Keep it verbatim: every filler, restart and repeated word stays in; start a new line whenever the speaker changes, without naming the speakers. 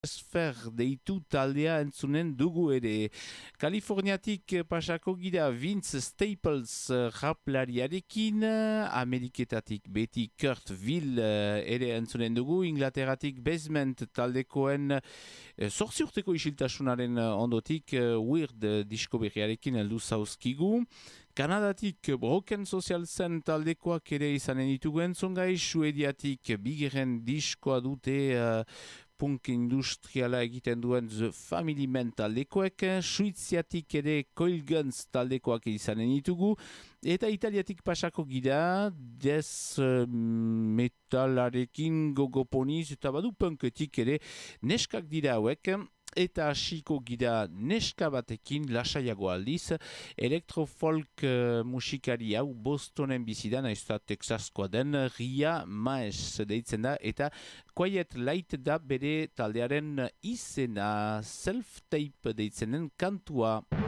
Sfer deitu taldea entzunen dugu ere. Kaliforniatik pasako gira Vince Staples raplariarekin, Ameriketatik beti Kurt Will ere entzunen dugu, Inglaterratik Basement taldekoen zortzi urteko isiltasunaren ondotik Weird disko berriarekin heldu zauzkigu. Kanadatik Broken Social Zen taldekoak ere izanen ditugu entzungai, Suediatik bigeren diskoa dute uh, punk industriala egiten duen The Family Man taldekoek, Suiziatik ere Coil Guns taldekoak izanen ditugu, eta Italiatik pasako gira, Death uh, metalarekin gogoponiz, eta badu punketik ere neskak dira hauek, eta hasiko gira neska batekin lasaiago aldiz, elektrofolk uh, musikari hau Bostonen bizidan, ez da Texaskoa den, Ria Maes deitzen da, eta Quiet Light da bere taldearen izena, self-tape deitzenen kantua.